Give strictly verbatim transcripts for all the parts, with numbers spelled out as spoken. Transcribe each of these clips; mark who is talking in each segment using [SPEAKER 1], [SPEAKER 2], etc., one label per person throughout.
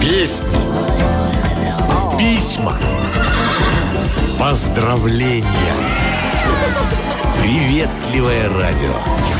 [SPEAKER 1] Песни, письма, поздравления. Приветливое радио.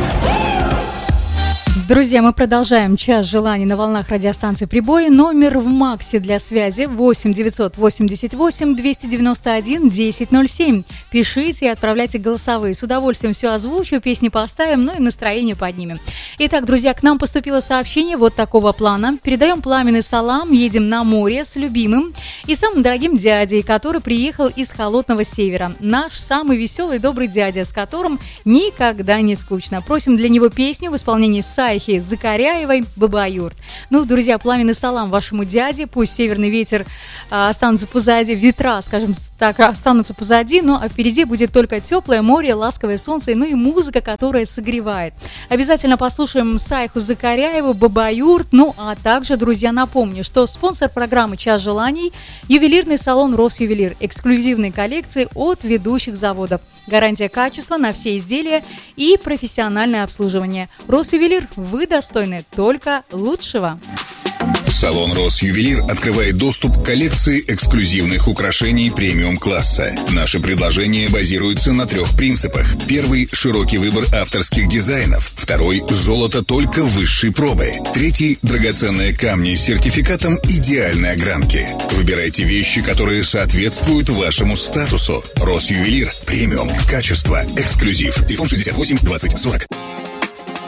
[SPEAKER 2] Друзья, мы продолжаем час желаний на волнах радиостанции «Прибой». Номер в МАКСе для связи восемь девятьсот восемьдесят восемь двести девяносто один десять ноль семь. Пишите и отправляйте голосовые. С удовольствием все озвучу, песни поставим, ну и настроение поднимем. Итак, друзья, к нам поступило сообщение вот такого плана. Передаем пламенный салам, едем на море с любимым и самым дорогим дядей, который приехал из холодного севера. Наш самый веселый и добрый дядя, с которым никогда не скучно. Просим для него песню в исполнении Сайхи Закаряевой «Баба-юрт». Ну, друзья, пламенный салам вашему дяде. Пусть северный ветер а, останутся позади, ветра, скажем так, останутся позади, ну, а впереди будет только теплое море, ласковое солнце, ну и музыка, которая согревает. Обязательно послушаем Сайху Закаряеву «Баба-юрт». Ну, а также, друзья, напомню, что спонсор программы «Час желаний» – ювелирный салон «Росювелир». Эксклюзивные коллекции от ведущих заводов. Гарантия качества на все изделия и профессиональное обслуживание. «Росювелир», вы достойны только лучшего.
[SPEAKER 3] Салон «Росювелир» открывает доступ к коллекции эксклюзивных украшений премиум-класса. Наши предложения базируются на трех принципах. Первый – широкий выбор авторских дизайнов. Второй – золото только высшей пробы. Третий – драгоценные камни с сертификатом идеальной огранки. Выбирайте вещи, которые соответствуют вашему статусу. «Росювелир» – премиум, качество, эксклюзив. Телефон шестьдесят восемь двадцать сорок.